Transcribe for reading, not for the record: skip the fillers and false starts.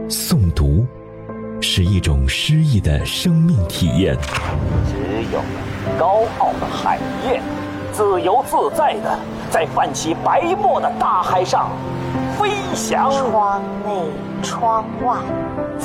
诵读是一种诗意的生命体验。 只有高傲的海燕，自由自在地在泛起白沫的大海上飞翔。 窗内窗外，